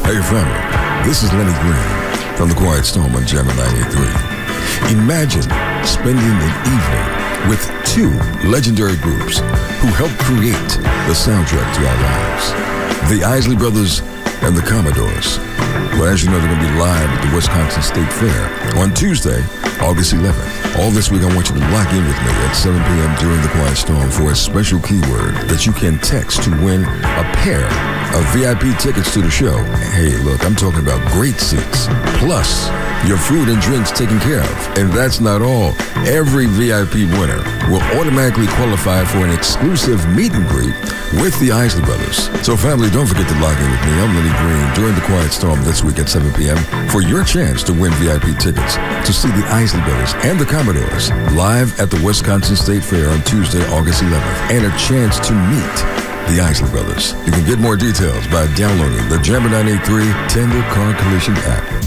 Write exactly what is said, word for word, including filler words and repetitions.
Hey family, this is Lenny Green from The Quiet Storm on Jammer ninety-eight point three. Imagine spending an evening with two legendary groups who helped create the soundtrack to our lives. The Isley Brothers and the Commodores. Well, as you know, they're going to be live at the Wisconsin State Fair on Tuesday, August eleventh. All this week, I want you to lock in with me at seven p.m. during The Quiet Storm for a special keyword that you can text to win a pair of V I P tickets to the show. Hey, look, I'm talking about great seats, plus your food and drinks taken care of. And that's not all. Every V I P winner will automatically qualify for an exclusive meet and greet with the Isley Brothers. So family, don't forget to log in with me. I'm Lenny Green during The Quiet Storm this week at seven p.m. for your chance to win V I P tickets to see the Isley Brothers and the Commodores live at the Wisconsin State Fair on Tuesday, August eleventh, and a chance to meet the Isley Brothers. You can get more details by downloading the Jammer ninety-eight point three Tender Car Collision app.